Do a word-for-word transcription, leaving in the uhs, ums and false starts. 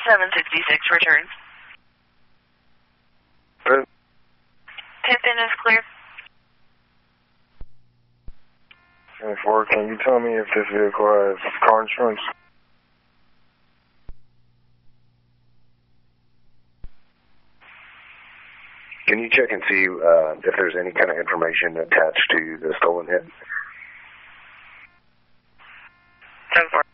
seven sixty-six, return. Good. Pippin is clear. twenty-four, can you tell me if this vehicle has car insurance? Can you check and see uh, if there's any kind of information attached to the stolen hit? ten four.